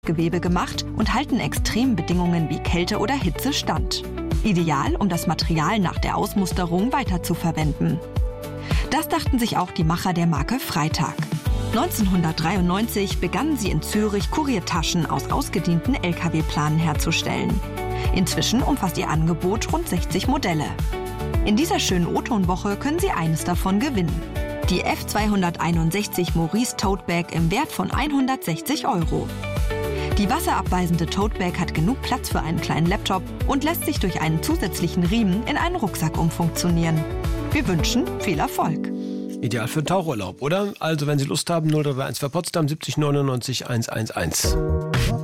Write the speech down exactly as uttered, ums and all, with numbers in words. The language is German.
Gewebe gemacht und halten extremen Bedingungen wie Kälte oder Hitze stand. Ideal, um das Material nach der Ausmusterung weiterzuverwenden. Das dachten sich auch die Macher der Marke Freytag. neunzehnhundertdreiundneunzig begannen sie in Zürich, Kuriertaschen aus ausgedienten L K W-Planen herzustellen. Inzwischen umfasst ihr Angebot rund sechzig Modelle. In dieser schönen O-Ton-Woche können Sie eines davon gewinnen. Die F zweihunderteinundsechzig Maurice Tote Bag im Wert von hundertsechzig Euro. Die wasserabweisende Tote Bag hat genug Platz für einen kleinen Laptop und lässt sich durch einen zusätzlichen Riemen in einen Rucksack umfunktionieren. Wir wünschen viel Erfolg. Ideal für einen Tauchurlaub, oder? Also, wenn Sie Lust haben, null drei eins für Potsdam siebzig neunundneunzig hundertelf.